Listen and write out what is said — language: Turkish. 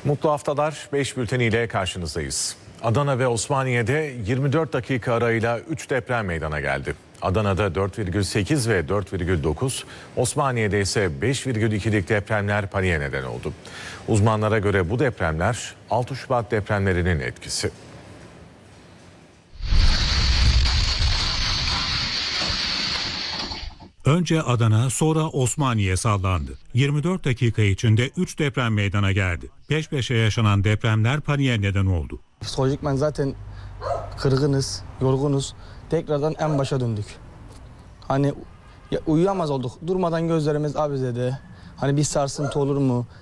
Mutlu haftalar 5 bülteniyle karşınızdayız. Adana ve Osmaniye'de 24 dakika arayla 3 deprem meydana geldi. Adana'da 4,8 ve 4,9, Osmaniye'de ise 5,2'lik depremler paniğe neden oldu. Uzmanlara göre bu depremler 6 Şubat depremlerinin etkisi. Önce Adana, sonra Osmaniye sallandı. 24 dakika içinde 3 deprem meydana geldi. Peş peşe yaşanan depremler paniğe neden oldu. Psikolojikmen zaten kırgınız, yorgunuz. Tekrardan en başa döndük. Hani uyuyamaz olduk. Durmadan gözlerimiz abizede. Hani bir sarsıntı olur mu?